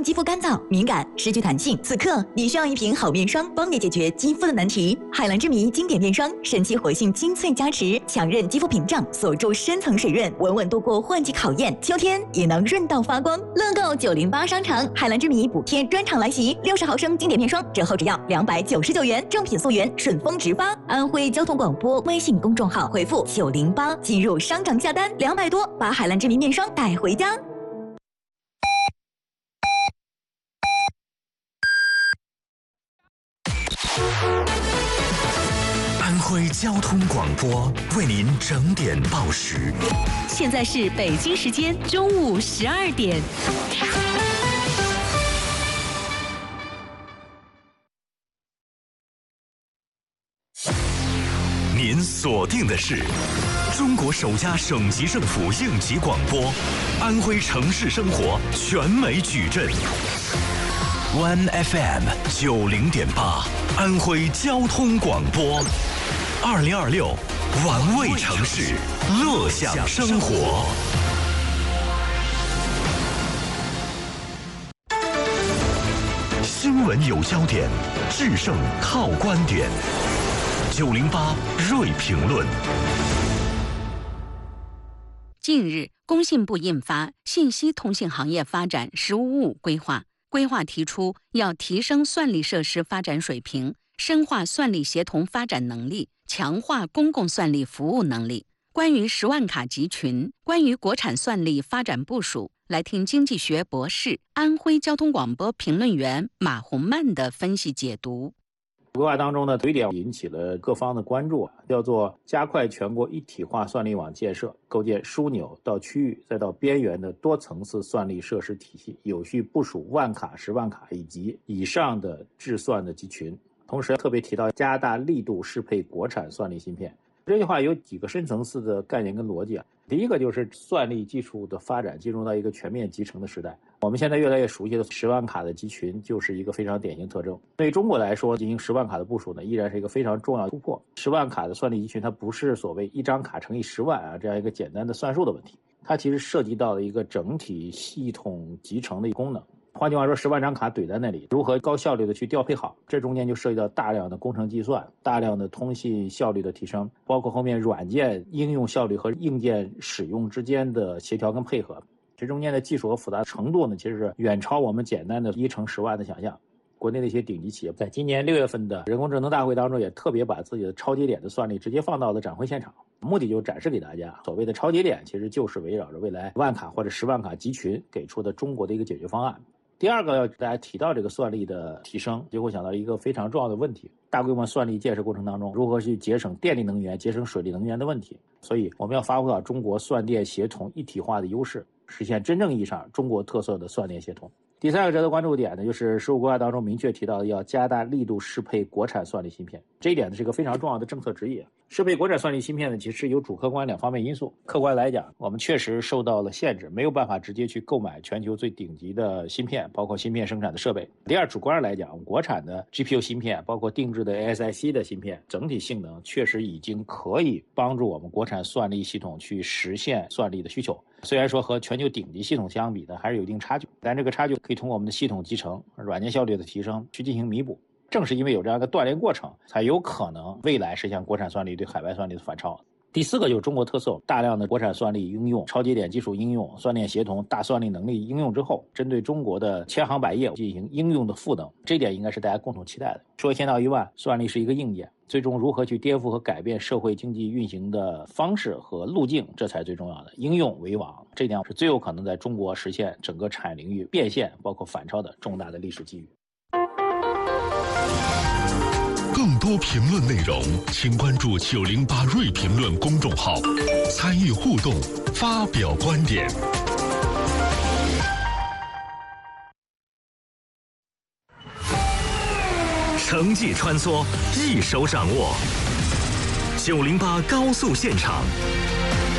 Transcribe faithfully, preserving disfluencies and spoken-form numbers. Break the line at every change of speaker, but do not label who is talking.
肌肤干燥、敏感、失去弹性，此刻你需要一瓶好面霜，帮你解决肌肤的难题。海蓝之谜经典面霜，神奇活性精粹加持，强韧肌肤屏障，锁住深层水润，稳稳度过换季考验，秋天也能润到发光。乐购九零八商场海蓝之谜补贴专场来袭，六十毫升经典面霜折后只要两百九十九元，正品溯源，顺丰直发。安徽交通广播微信公众号回复九零八进入商场下单，两百多把海蓝之谜面霜带回家。
安徽交通广播为您整点报时。
现在是北京时间中午十二点。
您锁定的是中国首家省级政府应急广播，安徽城市生活全美矩阵。One F M 九零点八，安徽交通广播。二零二六，玩味城市，乐享生活。新闻有焦点，制胜靠观点。九零八锐评论。
近日，工信部印发《信息通信行业发展“十五五”规划》，规划提出要提升算力设施发展水平，深化算力协同发展能力，强化公共算力服务能力。关于十万卡集群，关于国产算力发展部署，来听经济学博士、安徽交通广播评论员马红曼的分析解读。
规划当中呢，有一点引起了各方的关注，叫做加快全国一体化算力网建设，构建枢纽到区域再到边缘的多层次算力设施体系，有序部署万卡、十万卡以及以上的制算的集群。同时特别提到加大力度适配国产算力芯片。这句话有几个深层次的概念跟逻辑啊。第一个就是算力技术的发展进入到一个全面集成的时代，我们现在越来越熟悉的十万卡的集群就是一个非常典型特征。对于中国来说，进行十万卡的部署呢，依然是一个非常重要的突破。十万卡的算力集群，它不是所谓一张卡乘以十万啊这样一个简单的算术的问题，它其实涉及到了一个整体系统集成的功能。换句话说，十万张卡怼在那里，如何高效率的去调配好，这中间就涉及到大量的工程计算，大量的通信效率的提升，包括后面软件应用效率和硬件使用之间的协调跟配合。这中间的技术和复杂程度呢，其实是远超我们简单的一乘十万的想象。国内的一些顶级企业在今年六月份的人工智能大会当中，也特别把自己的超节点的算力直接放到了展会现场，目的就是展示给大家，所谓的超节点其实就是围绕着未来万卡或者十万卡集群给出的中国的一个解决方案。第二个要大家提到这个算力的提升，就会想到一个非常重要的问题，大规模算力建设过程当中，如何去节省电力能源、节省水利能源的问题。所以我们要发挥好中国算电协同一体化的优势，实现真正意义上中国特色的算电协同。第三个值得关注点呢，就是十五规划当中明确提到的要加大力度适配国产算力芯片，这一点呢是一个非常重要的政策指引。适配国产算力芯片呢，其实有主客观两方面因素。客观来讲，我们确实受到了限制，没有办法直接去购买全球最顶级的芯片，包括芯片生产的设备。第二，主观上来讲，国产的 G P U 芯片，包括定制的 A S I C 的芯片，整体性能确实已经可以帮助我们国产算力系统去实现算力的需求。虽然说和全球顶级系统相比呢，还是有一定差距，但这个差距可以通过我们的系统集成、软件效率的提升去进行弥补。正是因为有这样一个锻炼过程，才有可能未来实现国产算力对海外算力的反超。第四个就是中国特色，大量的国产算力应用、超节点技术应用、算电协同、大算力能力应用之后，针对中国的千行百业进行应用的赋能，这点应该是大家共同期待的。说一千道一万，算力是一个硬件，最终如何去颠覆和改变社会经济运行的方式和路径，这才是最重要的。应用为王，这点是最有可能在中国实现整个产业领域变现，包括反超的重大的历史机遇。
更多评论内容，请关注九零八锐评论公众号，参与互动，发表观点。城际穿梭，一手掌握。九零八高速现场，